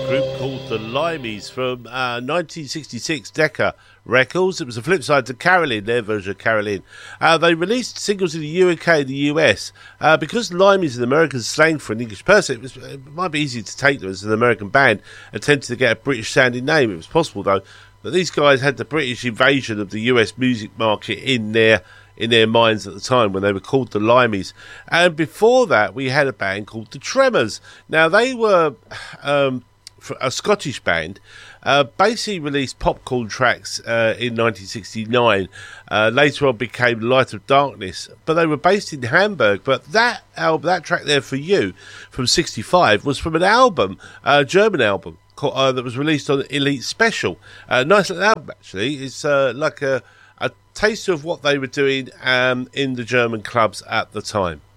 group called the Limeys from 1966 Decca Records. It was a flip side to Caroline, their version of Caroline. They released singles in the UK and the US. Because Limeys is an American slang for an English person, it might be easy to take them as an American band and tend to get a British sounding name. It was possible, though, that these guys had the British invasion of the US music market in their minds at the time when they were called the Limeys. And before that, we had a band called the Tremors. Now, they were a Scottish band, basically released popcorn tracks in 1969. Later on became Light of Darkness, but they were based in Hamburg. But that album, that track there for you from 65 was from an album, a German album, that was released on Elite Special. Nice little album, actually. It's like a taste of what they were doing in the German clubs at the time.